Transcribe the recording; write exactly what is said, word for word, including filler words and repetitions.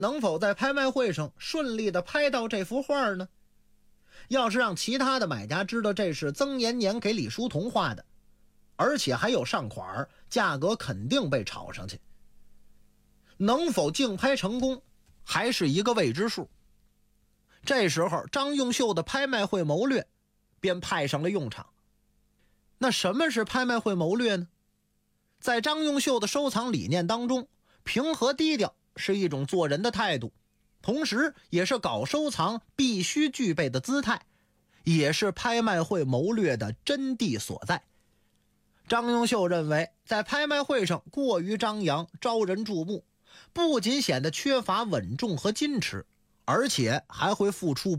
能否在拍卖会上顺利的拍到这幅画呢？要是让其他的买家知道这是曾延年给李叔同画的，而且还有上款，价格肯定被炒上去。能否竞拍成功，还是一个未知数。这时候张用秀的拍卖会谋略便派上了用场。那什么是拍卖会谋略呢？在张用秀的收藏理念当中，平和低调是一种做人的态度，同时也是搞收藏必须具备的姿态，也是拍卖会谋略的真谛所在。张用秀认为，在拍卖会上过于张扬，招人注目，不仅显得缺乏稳重和矜持，而且还会付出